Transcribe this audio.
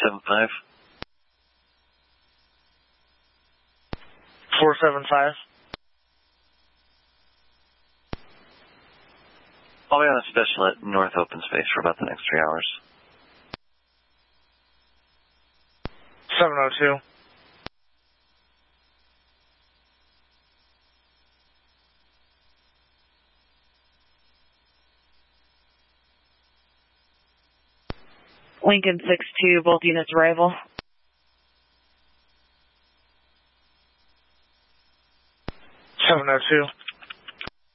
475. 475. I'll be on a special at North Open Space for about the next 3 hours. 702. Lincoln 6-2, both units arrival. 702.